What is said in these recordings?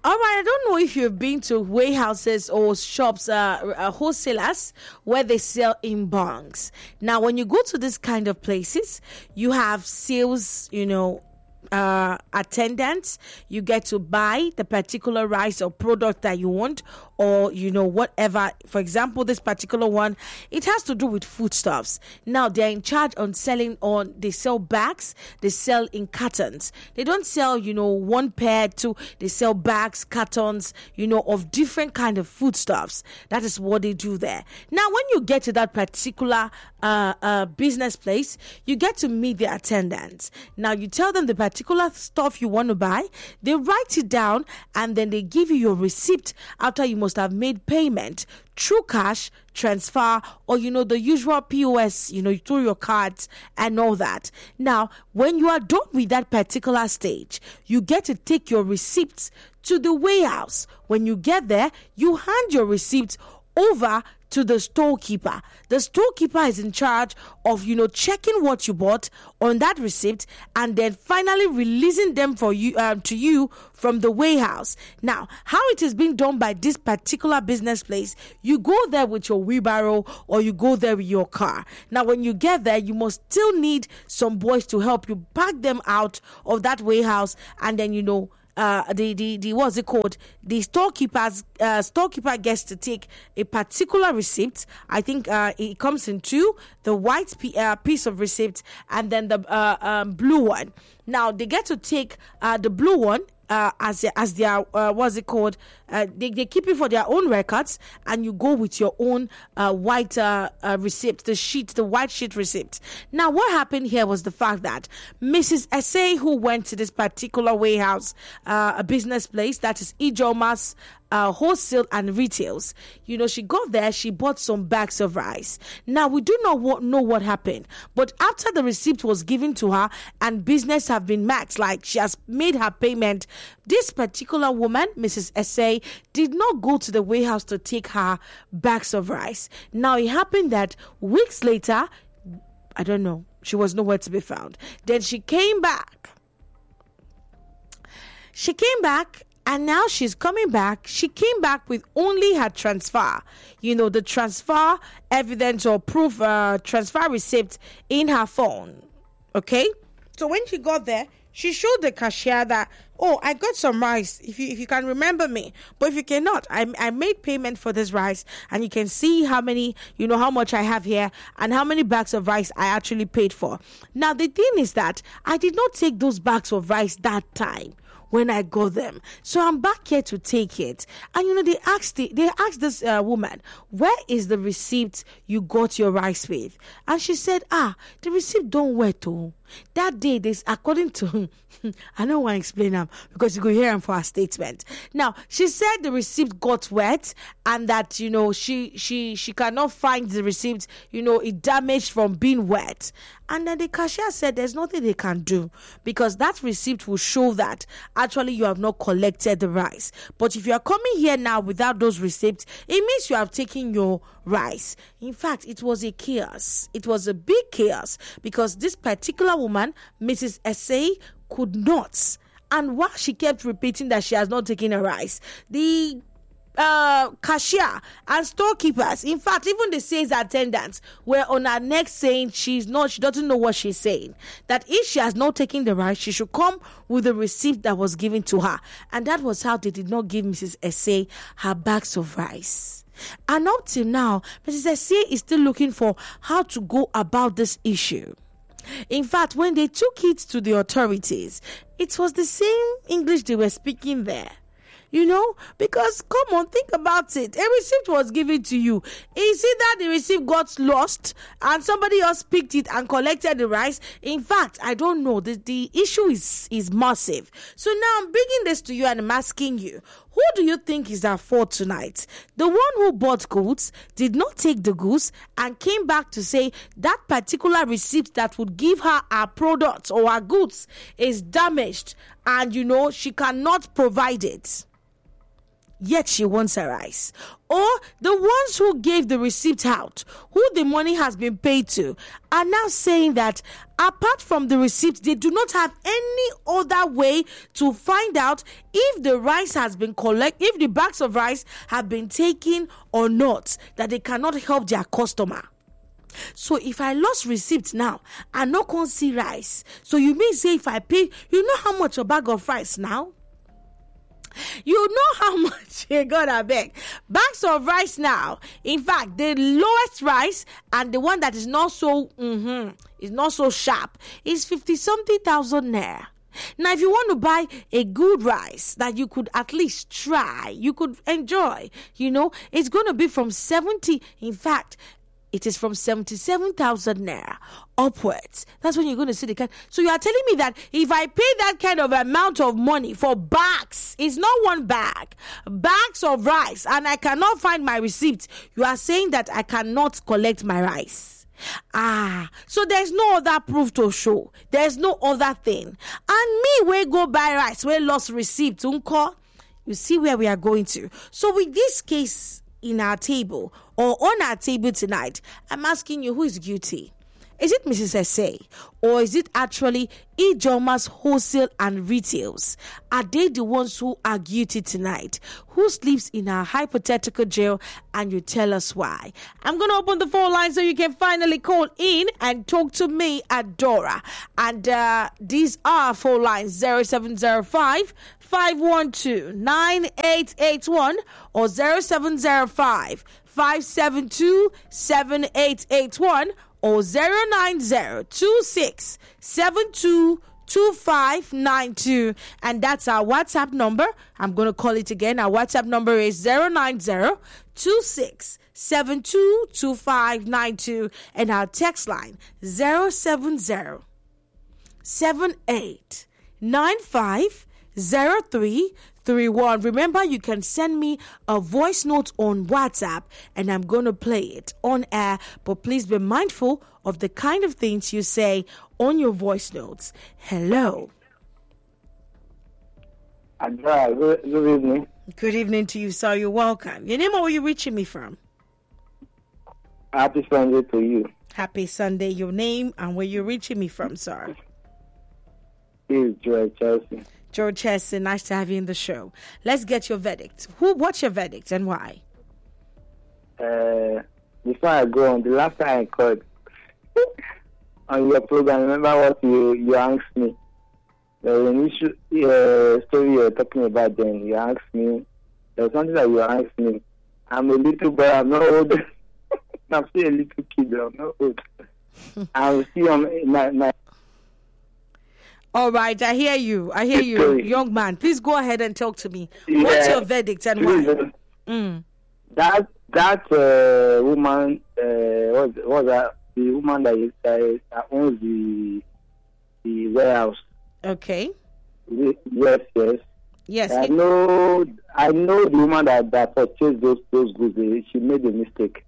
All right, I don't know if you've been to warehouses or shops, wholesalers, where they sell in bunks. Now, when you go to this kind of places, you have sales, attendants. You get to buy the particular rice or product that you want, or whatever. For example, this particular one, it has to do with foodstuffs. Now they're in charge on selling. They sell bags, they sell in cartons. They don't sell one pair, two. They sell bags, cartons, of different kind of foodstuffs. That is what they do there. Now when you get to that particular business place, you get to meet the attendants. Now you tell them the particular stuff you want to buy, they write it down, and then they give you your receipt after you must have made payment through cash, transfer, or the usual POS, through your cards and all that. Now when you are done with that particular stage, you get to take your receipts to the warehouse. When you get there, you hand your receipts over to the storekeeper. The storekeeper is in charge of, checking what you bought on that receipt and then finally releasing them for you to you from the warehouse. Now, how it is being done by this particular business place, you go there with your wheelbarrow or you go there with your car. Now, when you get there, you must still need some boys to help you pack them out of that warehouse, and then the what's it called? The storekeeper gets to take a particular receipt. I think it comes in two: the white piece of receipt and then the blue one. Now they get to take the blue one. As their what's it called? They keep it for their own records, and you go with your own white receipt, the white sheet receipt. Now, what happened here was the fact that Mrs. Essay, who went to this particular warehouse, a business place that is Ijoma's wholesale and retails, she got there, she bought some bags of rice. Now we do not know what happened, but after the receipt was given to her and business have been maxed, like she has made her payment, this particular woman, Mrs. Essay, did not go to the warehouse to take her bags of rice. Now it happened that weeks later, I don't know, she was nowhere to be found. Then she came back. And now she's coming back. She came back with only her transfer, the transfer evidence or proof, transfer receipt in her phone. Okay? So when she got there, she showed the cashier that, I got some rice, if you can remember me. But if you cannot, I made payment for this rice, and you can see how many, how much I have here and how many bags of rice I actually paid for. Now, the thing is that I did not take those bags of rice that time when I got them. So I'm back here to take it. And they asked this woman, where is the receipt you got your rice with? And she said, the receipt don't wet too. That day, this according to I don't want to explain them because you could hear them for her statement. Now, she said the receipt got wet and that she cannot find the receipt, it damaged from being wet. And then the cashier said there's nothing they can do because that receipt will show that actually you have not collected the rice. But if you are coming here now without those receipts, it means you have taken your rice. In fact, it was a chaos. It was a big chaos because this particular woman, Mrs. Essay, could not. And while she kept repeating that she has not taken her rice, the cashier and storekeepers, in fact, even the sales attendants were on her neck saying she doesn't know what she's saying. That if she has not taken the rice, she should come with the receipt that was given to her. And that was how they did not give Mrs. Essay her bags of rice. And up till now, Mrs. Essay is still looking for how to go about this issue. In fact, when they took it to the authorities, it was the same English they were speaking there. Because come on, think about it. A receipt was given to you. Is it that the receipt got lost and somebody else picked it and collected the rice? In fact, I don't know. The issue is massive. So now I'm bringing this to you and I'm asking you, who do you think is at fault tonight? The one who bought goods, did not take the goods, and came back to say that particular receipt that would give her product or her goods is damaged and, she cannot provide it. yet she wants her rice. Or the ones who gave the receipt out, who the money has been paid to, are now saying that apart from the receipt, they do not have any other way to find out if the rice has been collected, if the bags of rice have been taken or not, that they cannot help their customer. So if I lost receipt now, I no can see rice. So you mean say if I pay, you know how much a bag of rice now? You know how much you got, I beg. Bags of rice now. In fact, the lowest rice and the one that is not so is not so sharp is 50-something thousand naira. Now, if you want to buy a good rice that you could at least try, you could enjoy, it's going to be from 70. In fact, it is from 77,000 naira upwards. That's when you're going to see the kind. So you are telling me that if I pay that kind of amount of money for bags, it's not one bag, bags of rice, and I cannot find my receipt, you are saying that I cannot collect my rice. So there's no other proof to show. There's no other thing. And me, we go buy rice, we lost receipt. You see where we are going to. So with this case in our table or on our table tonight, I'm asking you, who is guilty? Is it Mrs. Essay, or is it actually Ijeoma's wholesale and retails? Are they the ones who are guilty tonight? Who sleeps in our hypothetical jail? And you tell us why. I'm going to open the phone line so you can finally call in and talk to me, Adora. And these are phone lines 0705 512 9881 or 0705 572 7881 or 09026722592, and that's our WhatsApp number. I'm going to call it again. Our WhatsApp number is 09026722592, and our text line 07078950331. Remember, you can send me a voice note on WhatsApp and I'm going to play it on air, but please be mindful of the kind of things you say on your voice notes. Hello. Good evening. Good evening to you, sir. You're welcome. Your name or where you reaching me from? Happy Sunday to you. Happy Sunday. Your name and where you're reaching me from, sir? This is George Chelsea. George Chelsea, nice to have you in the show. Let's get your verdict. What's your verdict and why? Before I go on, the last time I called on your program, remember what you asked me? The initial story you were talking about then, you asked me, there was something that you asked me. I'm a little boy, I'm not old. I'm still a little kid, I'm not old. I'm still on my All right, I hear you, young man. Please go ahead and talk to me. Yeah. What's your verdict and why? That woman was that the woman that owns the warehouse. Okay. Yes. I know the woman that purchased those goods. She made a mistake.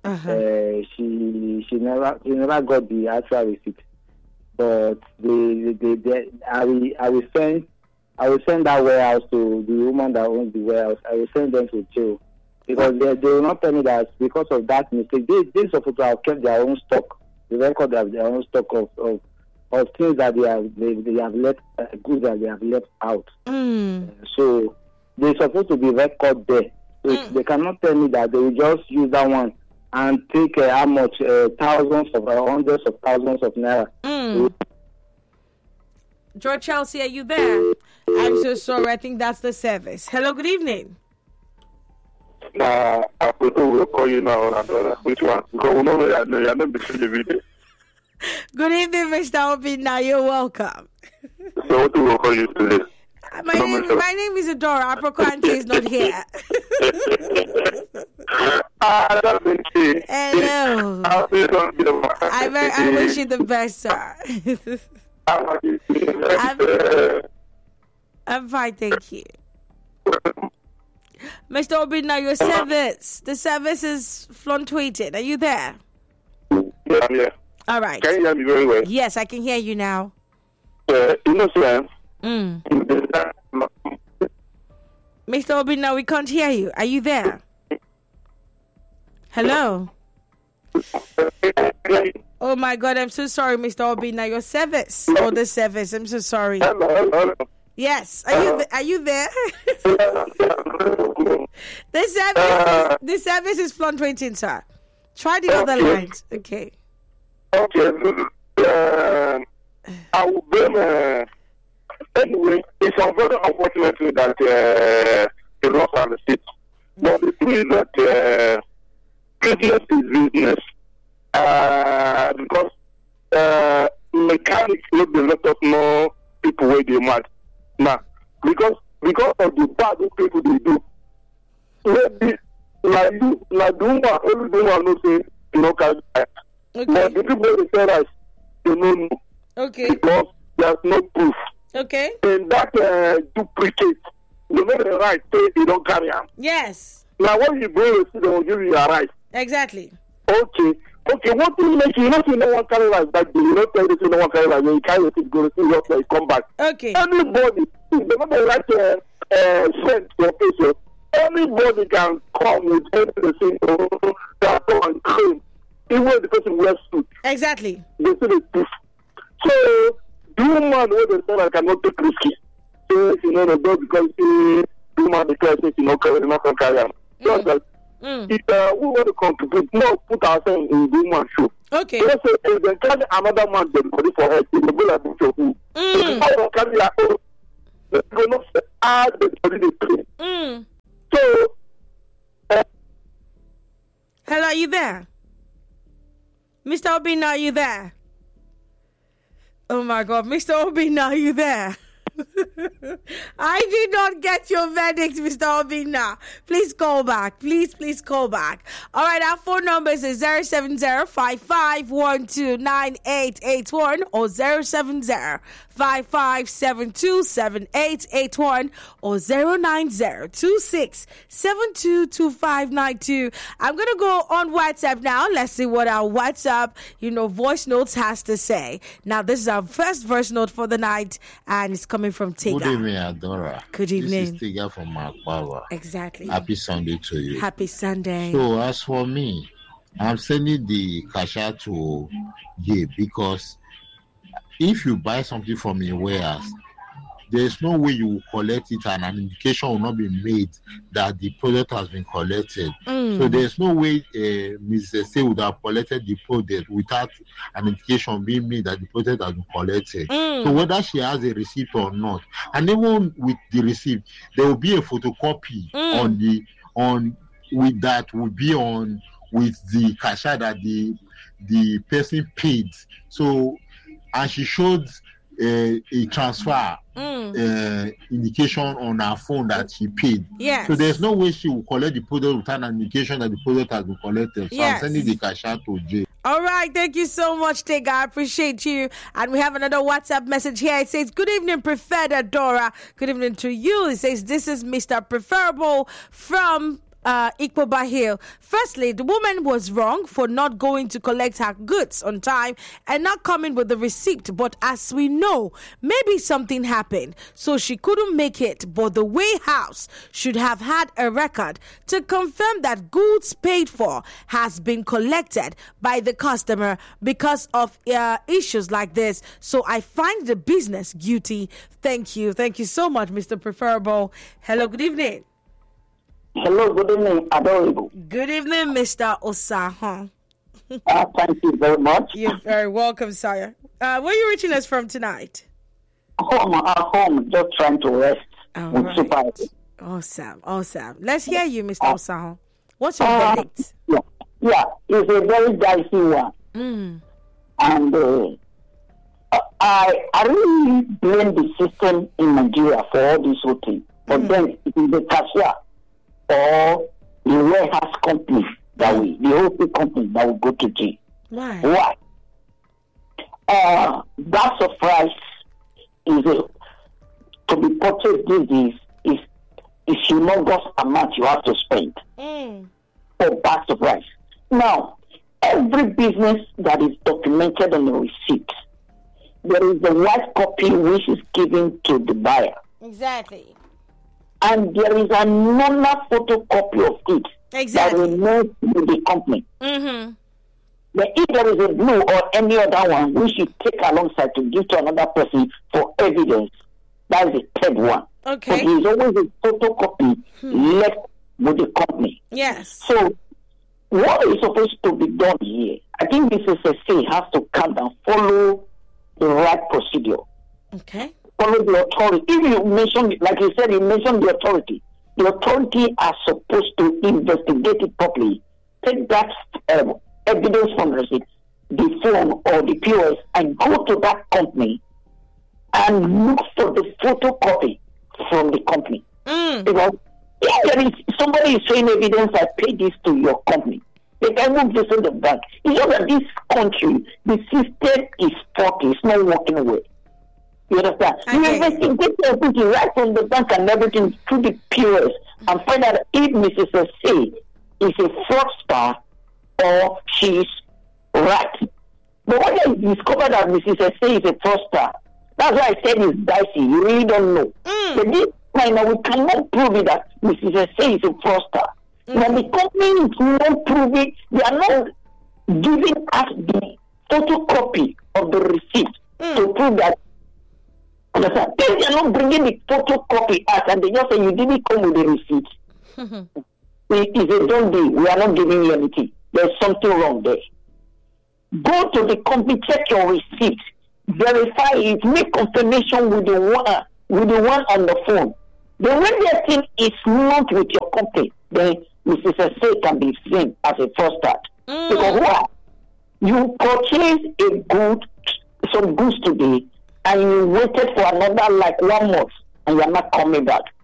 She never got the actual receipt. But I will send that warehouse to the woman that owns the warehouse. I will send them to jail because they will not tell me that because of that mistake they supposed to have kept their own stock, the record of their own stock of things that they have left goods that they have left out. So they're supposed to be record there. So they cannot tell me that they will just use that one and take how much thousands of hundreds of thousands of naira. George Chelsea, are you there? I'm so sorry. I think that's the service. Hello, good evening. I will call you now. Which one? Good evening, Mr. Obinna. You're welcome. So what will call you today? My name is Adora. Aproquante is not here. Hello. I wish you the best, sir. I'm fine, thank you. Mr. Obinna, your service. The service is fluctuating. Are you there? Yeah, I'm here. All right. Can you hear me very well? Yes, I can hear you now. Mr. Obina, we can't hear you. Are you there? Hello? Oh my God, I'm so sorry, Mr. Obina. Your service or the service. I'm so sorry. Hello. Yes. Are you there? The service is fluctuating, sir. Try the other lines. Okay. Okay. I will blame. Anyway, it's very unfortunate that the loss of the state. But the thing is that business is business. Because mechanics will be let us know people where they mad. Now, because of the bad people they do, maybe like you, like the woman, every woman knows say you know can. Okay. But the people they say rice, they don't know. Okay. Because there's no proof. Okay. And that duplicate, you know the right say you don't carry them. Yes. Now when you bring it, they will give you your rice. Exactly. Okay, what will make you not no one carry rice back there? You don't tell you no one carry rice. When you carry it, go to see what you come back. Okay. Anybody, they not the right friend to your face. Anybody can come with anything that and claim. Even the person wears suit. Exactly. They say the proof. So the woman where the son cannot take risky. So you know the dog because the woman declares you know not carry them. Just like if we want to contribute, no, put ourselves in the woman's shoe. Okay. Let's say if they carry another man dead body for her, it will be like this. If I don't carry her own, they will not add the body they play. So, hello, are you there? Mr. Obina, are you there? Oh my God, Mr. Obina, are you there? I did not get your verdict, Mr. Obina. Please call back. Please call back. All right, our phone numbers is 070-5512-9881 or 070-5572-7881 or 090-2672-2592. I'm going to go on WhatsApp now. Let's see what our WhatsApp, voice notes has to say. Now, this is our first voice note for the night, and it's coming from Tiga. Good evening, Adora. Good evening. This is Tiga from Makwawa. Exactly. Happy Sunday to you. Happy Sunday. So, as for me, I'm sending the cashier to Gabe because if you buy something from a warehouse, there's no way you will collect it and an indication will not be made that the product has been collected. So there's no way Mrs. C would have collected the product without an indication being made that the product has been collected. So whether she has a receipt or not, and even with the receipt, there will be a photocopy with the cashier that the person paid. So and she showed a transfer indication on her phone that she paid. Yes. So there's no way she will collect the product without an indication that the product has been collected. So Yes. I'm sending the cashier to Jay. All right, thank you so much, Tiga. I appreciate you. And we have another WhatsApp message here. It says, good evening, Preferred Adora. Good evening to you. It says, this is Mr. Preferable from Ikpoba Hill. Firstly, the woman was wrong for not going to collect her goods on time and not coming with the receipt. But as we know, maybe something happened, so she couldn't make it. But the warehouse should have had a record to confirm that goods paid for has been collected by the customer because of issues like this. So I find the business guilty. Thank you. Thank you so much, Mr. Preferable. Hello, good evening. Hello, good evening, Adorable. Good evening, Mr. Osahan. Thank you very much. You're very welcome, sire. Where are you reaching us from tonight? Home, just trying to rest All with right. super. Awesome. Let's hear you, Mr. Osahan. What's your verdict? Yeah, it's a very dicey one. And I really blame the system in Nigeria for all this whole thing. But then it is the cashier or the warehouse company the wholesale company that will go to jail. Why? Bags of rice to be purchased these days is humongous amount you have to spend for bags of rice. Now, every business that is documented on the receipt, there is a white copy which is given to the buyer. Exactly. and there is another photocopy of it that remains with the company. Mm-hmm. But if there is a blue or any other one, we should take alongside to give to another person for evidence. That's the third one. Okay. So there is always a photocopy left with the company. Yes. So what is supposed to be done here? I think this SSA has to come and follow the right procedure. Okay. Follow the authority. If you mention, like you said, you mentioned the authority. The authority are supposed to investigate it properly. Take that evidence from the receipt, the phone or the POS, and go to that company and look for the photocopy from the company. Because if there is somebody is showing evidence, I paid this to your company, they can move this in the bank. You know that this country, the system is faulty, it's not working well. You understand? You investigate everything right from the bank and everything through the POS and find out if Mrs. S.A. is a fraudster or she's right. But when I discovered that Mrs. S.A. is a fraudster, that's why I said it's dicey. You really don't know. But this time now we cannot prove it that Mrs. S.A. is a fraudster. Now the company is not proving, they are not giving us the photocopy of the receipt to prove that. Understand? They are not bringing the photocopy us and they just say you didn't come with the receipt. It is a done deal. We are not giving you anything. There's something wrong there. Go to the company, check your receipt, verify it, make confirmation with the one on the phone. Then when the thing is not with your company, then Mrs. S.A. can be seen as a fraudster. Because what? You purchased some goods today, and you waited for another like 1 month, and you are not coming back.